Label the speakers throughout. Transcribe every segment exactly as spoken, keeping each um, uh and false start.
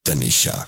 Speaker 1: तनिषा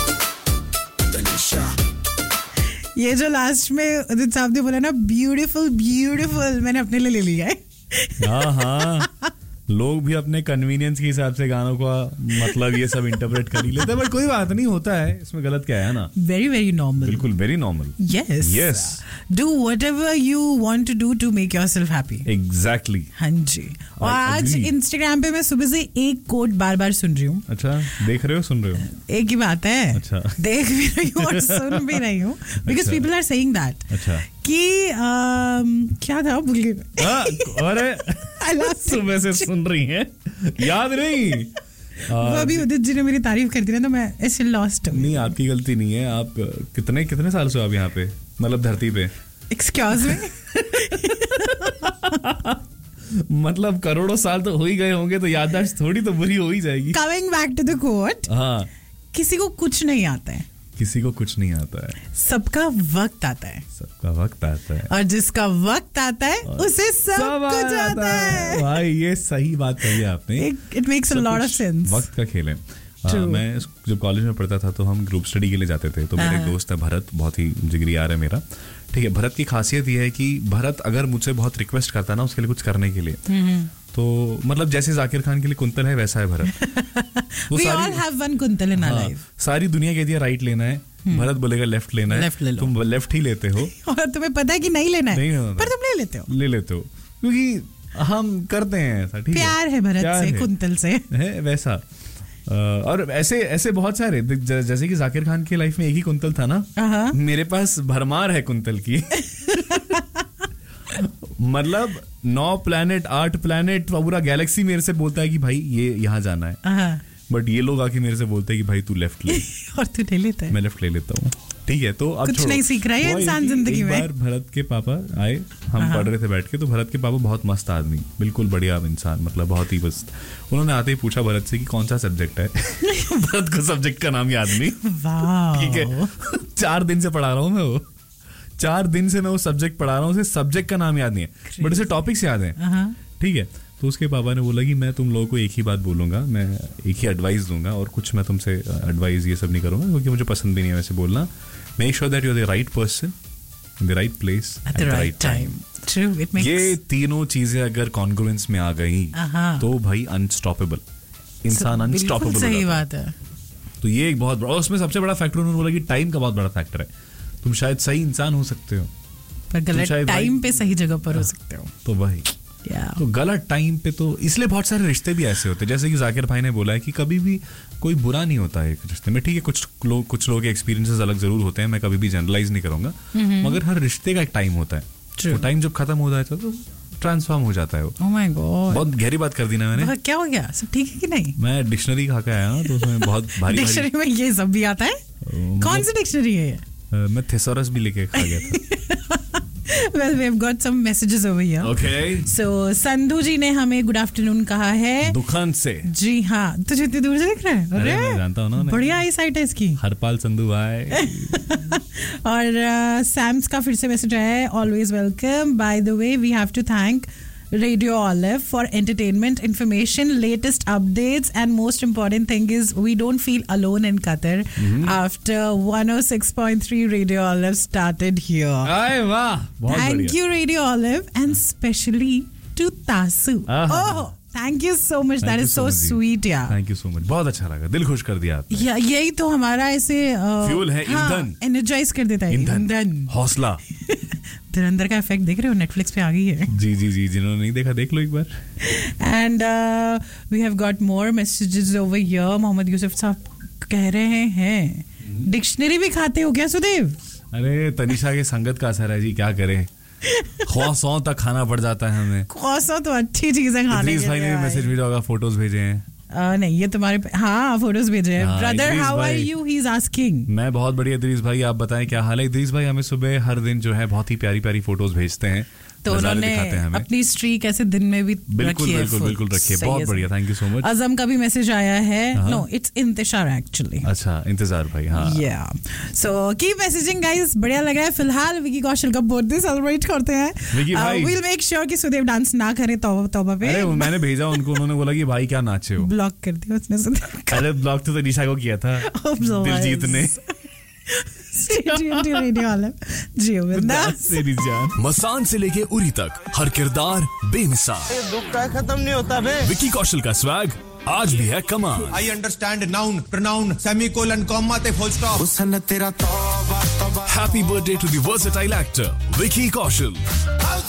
Speaker 1: तनिषा
Speaker 2: ये जो लास्ट में उदित साहब ने बोला ना, ब्यूटीफुल ब्यूटीफुल, मैंने अपने लिए ले लिया है.
Speaker 3: हाँ हाँ, लोग भी अपने कन्वीनियंस के हिसाब से गानों का मतलब ये सब इंटरप्रेट कर ही लेते हैं, बट कोई बात नहीं, होता है, इसमें गलत क्या है ना.
Speaker 2: Very very normal.
Speaker 3: बिल्कुल very normal.
Speaker 2: Yes
Speaker 3: yes,
Speaker 2: do whatever you want to do to make yourself happy.
Speaker 3: Exactly.
Speaker 2: हाँ जी. और आज इंस्टाग्राम पे मैं सुबह से एक कोट बार बार सुन रही हूँ.
Speaker 3: अच्छा, देख रहे हो सुन रहे हो?
Speaker 2: एक ही बात है.
Speaker 3: अच्छा. देख
Speaker 2: भी रही हूँ और सुन भी रही हूँ, because people are saying that.
Speaker 3: अच्छा.
Speaker 2: कि क्या था भूल गई.
Speaker 3: अरे सुबह से सुन रही हैं, याद नहीं.
Speaker 2: वो अभी उदित जी ने मेरी तारीफ कर दी ना, तो मैं ऐसे लॉस्ट.
Speaker 3: नहीं, आपकी गलती नहीं है. आप कितने कितने साल से हो आप यहाँ पे, मतलब धरती पे?
Speaker 2: Excuse me.
Speaker 3: मतलब करोड़ों साल तो हो ही गए होंगे, तो याददाश्त थोड़ी तो बुरी हो ही जाएगी.
Speaker 2: Coming back to the coat.
Speaker 3: हाँ,
Speaker 2: किसी को कुछ नहीं आता है.
Speaker 3: किसी को कुछ नहीं आता है.
Speaker 2: सबका वक्त आता है.
Speaker 3: सबका वक्त आता है.
Speaker 2: और जिसका वक्त आता है उसे सब, सब कुछ आता है.
Speaker 3: भाई ये सही बात कही आपने.
Speaker 2: It makes a lot of sense.
Speaker 3: वक्त का खेल है. आ, मैं जब कॉलेज में पढ़ता था तो हम ग्रुप स्टडी के लिए जाते थे. तो मेरा एक दोस्त है भरत, बहुत ही जिगरी यार है मेरा. ठीक है, भरत की खासियत ये है कि भरत अगर मुझसे बहुत रिक्वेस्ट करता ना उसके लिए कुछ करने के लिए, तो मतलब जैसे जाकिर खान के लिए कुंतल है, वैसा है Bharat.
Speaker 2: We all have one quintal in our life.
Speaker 3: सारी दुनिया कहती है राइट लेना है, भरत बोलेगा लेफ्ट लेना है, ले तुम लेफ्ट ही लेते हो. और
Speaker 2: तुम्हें पता है कि नहीं लेना है, नहीं पर तुम ले लेते हो.
Speaker 3: ले लेते हो क्योंकि हम करते हैं ऐसा. ठीक है,
Speaker 2: प्यार है भरत से, कुंतल से
Speaker 3: है वैसा. और ऐसे ऐसे बहुत सारे, जैसे कि जाकिर खान की लाइफ में एक ही कुंतल था ना, मेरे पास भरमार है कुंतल की. मतलब नौ प्लैनेट, आठ प्लैनेट, पूरा गैलेक्सी मेरे से बोलता है कि भाई ये यहाँ जाना है, बट ये लोग आके मेरे से बोलते हैं कि भाई तू लेफ्ट ले. और तू ले लेता है. मैं लेफ्ट ले लेता हूँ. ठीक है, तो अब
Speaker 2: कुछ नहीं सीख रहा है इंसान जिंदगी में.
Speaker 3: एक बार भरत के पापा आए, हम पढ़ रहे थे बैठ के, तो भरत के पापा बहुत मस्त आदमी, बिल्कुल बढ़िया इंसान, मतलब बहुत ही मस्त. उन्होंने आते ही पूछा भरत से कि कौन सा सब्जेक्ट है. भरत को सब्जेक्ट का नाम याद नहीं. ठीक है, चार दिन से पढ़ा रहा हूँ मैं वो, चार दिन से मैं वो सब्जेक्ट पढ़ा रहा हूँ, उसे सब्जेक्ट का नाम याद नहीं है, बट उसे टॉपिक्स याद है. ठीक है, तो उसके पापा ने बोला कि मैं तुम लोगों को एक ही बात बोलूंगा, मैं एक ही एडवाइस दूंगा, और कुछ मैं तुमसे एडवाइस ये सब नहीं करूंगा क्योंकि मुझे पसंद भी नहीं है वैसे बोलना. Make sure that you are the right person in the right place at the right time. ये तीनों चीजें अगर कॉन्ग्रुएंस में आ गई तो भाई अनस्टॉपेबल, इंसान अनस्टॉपेबल.
Speaker 2: सही बात है.
Speaker 3: तो ये एक बहुत बड़ा, उसमें सबसे बड़ा फैक्टर उन्होंने बोला कि टाइम का बहुत बड़ा फैक्टर है. तुम शायद सही इंसान हो सकते हो
Speaker 2: पर गलत टाइम पे सही जगह पर हो सकते हो.
Speaker 3: तो भाई
Speaker 2: Yeah.
Speaker 3: तो गलत टाइम पे, तो इसलिए बहुत सारे रिश्ते भी ऐसे होते हैं, जैसे कि जाकिर भाई ने बोला है कि कभी भी कोई बुरा नहीं होता है एक रिश्ते में. ठीक है, कुछ लोग कुछ लोगों के एक्सपीरियंसेस अलग जरूर होते हैं, मैं कभी भी जनरलाइज नहीं करूंगा, मगर हर रिश्ते का एक टाइम होता है. तो टाइम जब खत्म हो जाता है तो ट्रांसफॉर्म हो जाता है वो.
Speaker 2: oh my God.
Speaker 3: बहुत गहरी बात कर दी ना मैंने.
Speaker 2: क्या हो गया, सब ठीक है कि नहीं?
Speaker 3: मैं डिक्शनरी खा के आया हूँ, तो उसमें बहुत भारी.
Speaker 2: डिक्शनरी में ये सब भी आता है? कौन सी डिक्शनरी है?
Speaker 3: मैं थेसोरस भी लेके खा गया था.
Speaker 2: Well, we have got some messages over here.
Speaker 3: Okay.
Speaker 2: So, Sandhu जी ने हमें गुड आफ्टरनून कहा है
Speaker 3: दुकान से.
Speaker 2: जी हाँ, तुझे इतनी दूर से दिख रहा है?
Speaker 3: अरे मैं जानता हूँ ना,
Speaker 2: बढ़िया आई साइट है इसकी.
Speaker 3: हरपाल संधू भाई.
Speaker 2: और सैम्स का फिर से मैसेज है, always welcome. By the way, we have to thank Radio Olive for entertainment, information, latest updates, and most important thing is we don't feel alone in Qatar mm-hmm. after one oh six point three Radio Olive started here.
Speaker 3: Aye, wow.
Speaker 2: Thank
Speaker 3: badhiya.
Speaker 2: you Radio Olive, and especially to Tasu. Uh-huh. Oh, thank you so much. Thank that is so, so sweet. Yeah.
Speaker 3: Thank you so much. बहुत अच्छा लगा, दिल खुश कर दिया आपने.
Speaker 2: या यही तो हमारा ऐसे
Speaker 3: फ्यूल है, ईंधन,
Speaker 2: एनर्जाइज कर देता है.
Speaker 3: ईंधन, हौसला.
Speaker 2: धुरंधर का इफेक्ट देख रहे हो, नेटफ्लिक्स पे आ गई है.
Speaker 3: जी जी जी, जिन्होंने नहीं देखा देख लो एक बार.
Speaker 2: And we have got more messages over here. Mohammad Yusuf साहब कह रहे हैं डिक्शनरी भी खाते हो क्या सुदेव?
Speaker 3: अरे तनिषा के संगत का असर है जी, क्या करें. ख्वासों तक खाना पड़ जाता है हमें.
Speaker 2: ख्वासों तो अच्छी चीजें खाने के लिए.
Speaker 3: भाई ने मैसेज भेजा होगा, फोटोज भेजे हैं.
Speaker 2: Uh, नहीं ये तुम्हारे हाँ फोटोज भेजे हैं. Brother how are you, he is asking.
Speaker 3: मैं बहुत बढ़िया इद्रीस भाई, आप बताएं क्या हाल है. इद्रीस भाई हमें सुबह हर दिन जो है बहुत ही प्यारी प्यारी फोटोज भेजते हैं,
Speaker 2: तो उन्होंने अपनी स्ट्रीक ऐसे दिन में भी
Speaker 3: बिल्कुल
Speaker 2: रखी है
Speaker 3: बिल्कुल बिल्कुल रखी है, बहुत बढ़िया, थैंक यू सो मच।
Speaker 2: अजम का भी मैसेज आया है, नो इट्स इंतजार एक्चुअली।
Speaker 3: अच्छा इंतजार भाई, हाँ
Speaker 2: या सो कीप मैसेजिंग गाइस, बढ़िया लगा है। फिलहाल विकी कौशल का बर्थडे सेलिब्रेट करते हैं, वी विल मेक श्योर कि सुदेव डांस ना करे तौबा तौबा पे।
Speaker 3: अरे मैंने भेजा उनको, उन्होंने बोला कि भाई क्या नाचे हो,
Speaker 2: ब्लॉक कर दिया उसने सुदेव।
Speaker 3: अरे ब्लॉक तो निशा को किया था दिलजीत ने।
Speaker 1: मसान से लेके उरी तक हर किरदार बेमिसाल,
Speaker 4: दुख का खत्म नहीं होता बे।
Speaker 1: विकी कौशल का स्वैग आज भी है कमाल।
Speaker 4: I understand noun pronoun semicolon comma ते फुल स्टॉप। हुस्न तेरा तौबा तौबा।
Speaker 1: Happy birthday to the versatile actor Vicky Kaushal.